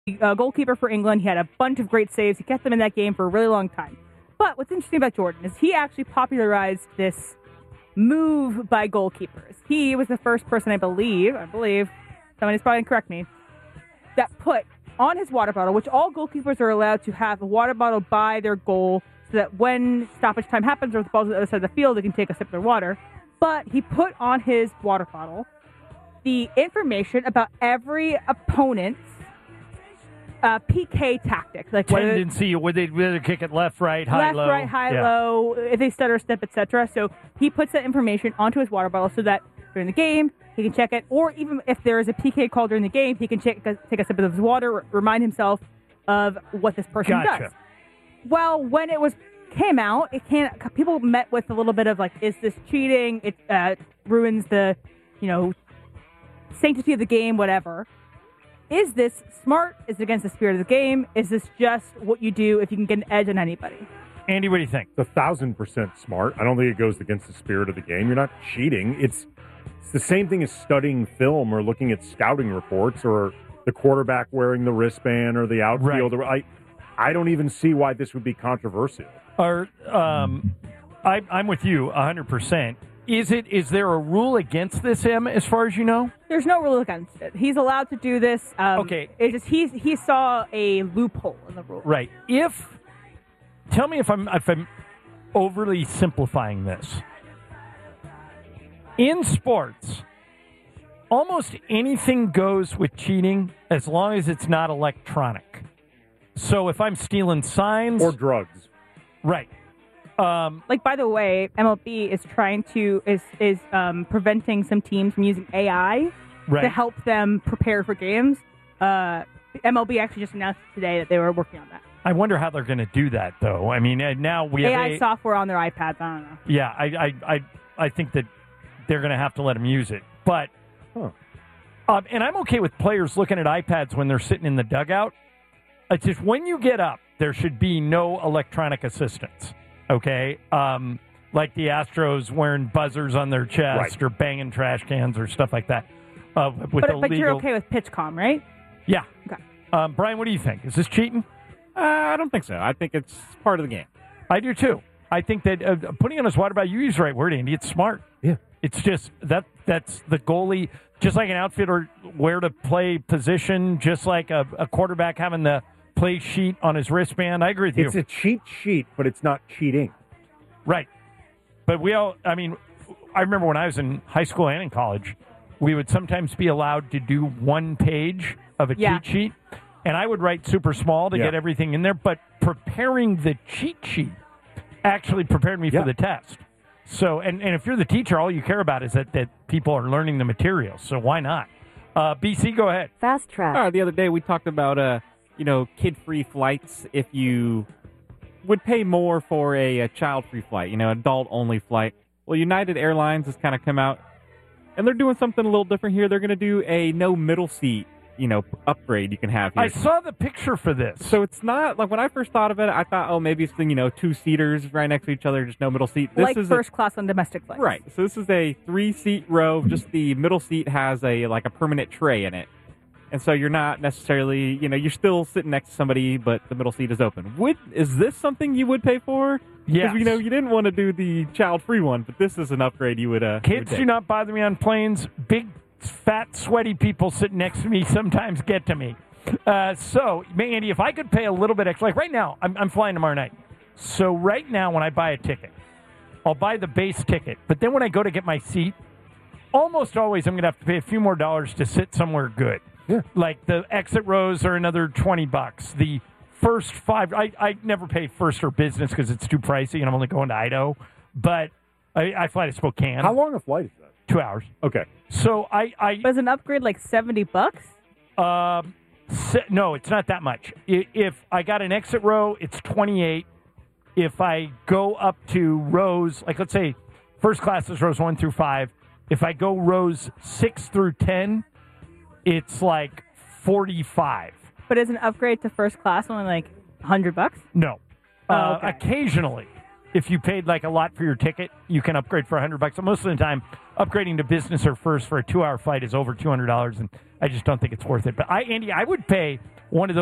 goalkeeper for England. He had a bunch of great saves. He kept them in that game for a really long time. But what's interesting about Jordan is he actually popularized this move by goalkeepers. He was the first person, I believe, somebody's probably going to correct me, that put on his water bottle, which all goalkeepers are allowed to have a water bottle by their goal so that when stoppage time happens or the ball's on the other side of the field, they can take a sip of their water. But he put on his water bottle the information about every opponent's PK tactics, like tendency, would they rather kick it left, right, high, low? Left, right, high, low, if they stutter, step, etc. So he puts that information onto his water bottle so that during the game he can check it, or even if there is a PK call during the game, he can take a sip of his water, remind himself of what this person does. Well, when it came out, people met with a little bit of like, is this cheating? It ruins the sanctity of the game, whatever. Is this smart? Is it against the spirit of the game? Is this just what you do if you can get an edge on anybody? Andy, what do you think? It's 1,000% smart. I don't think it goes against the spirit of the game. You're not cheating. It's the same thing as studying film or looking at scouting reports or the quarterback wearing the wristband or the outfielder. Right. I don't even see why this would be controversial. I'm with you 100%. Is there a rule against this, Em, as far as you know? There's no rule against it. He's allowed to do this. Okay. It's just he saw a loophole in the rule. Right. Tell me if I'm overly simplifying this. In sports, almost anything goes with cheating as long as it's not electronic. So if I'm stealing signs or drugs, right. By the way, MLB is trying to preventing some teams from using AI to help them prepare for games. MLB actually just announced today that they were working on that. I wonder how they're going to do that, though. I mean, now we have AI software on their iPads. I don't know. Yeah, I think that they're going to have to let them use it. But and I'm okay with players looking at iPads when they're sitting in the dugout. It's just when you get up, there should be no electronic assistance. Okay, like the Astros wearing buzzers on their chest or banging trash cans or stuff like that. But you're okay with PitchCom, right? Yeah. Okay. Brian, what do you think? Is this cheating? I don't think so. I think it's part of the game. I do too. I think that putting on his water bottle, you use the right word, Andy. It's smart. Yeah. It's just that's the goalie, just like an outfielder, where to play position, just like a quarterback having the play sheet on his wristband. I agree with you. It's a cheat sheet, but it's not cheating. Right. But I remember when I was in high school and in college, we would sometimes be allowed to do one page of a cheat sheet, and I would write super small to get everything in there, but preparing the cheat sheet actually prepared me for the test. So, and if you're the teacher, all you care about is that people are learning the material, so why not? BC, go ahead. Fast track. All right, the other day we talked about kid-free flights. If you would pay more for a child-free flight, adult-only flight. Well, United Airlines has kind of come out, and they're doing something a little different here. They're going to do a no middle seat, upgrade you can have here. I saw the picture for this. So it's not, like when I first thought of it, I thought, maybe it's the, two-seaters right next to each other, just no middle seat. This is first class on domestic flights. Right. So this is a 3-seat row. Just the middle seat has a permanent tray in it. And so you're not necessarily, you're still sitting next to somebody, but the middle seat is open. Is this something you would pay for? Yes. Because, you didn't want to do the child-free one, but this is an upgrade you would Kids do not bother me on planes. Big, fat, sweaty people sitting next to me sometimes get to me. So, Andy, if I could pay a little bit extra, like right now, I'm flying tomorrow night. So right now when I buy a ticket, I'll buy the base ticket. But then when I go to get my seat, almost always I'm going to have to pay a few more dollars to sit somewhere good. Yeah. Like the exit rows are another $20. The first 5, I never pay first or business because it's too pricey and I'm only going to Idaho. But I fly to Spokane. How long a flight is that? 2 hours. Okay. So Was an upgrade like $70? No, it's not that much. If I got an exit row, it's 28. If I go up to rows, like let's say first class is rows 1 through 5. If I go rows 6 through 10, it's like 45. But is an upgrade to first class only like $100? No. Okay. Occasionally, if you paid like a lot for your ticket, you can upgrade for $100. But most of the time, upgrading to business or first for a 2-hour flight is over $200, and I just don't think it's worth it. But Andy, I would pay one of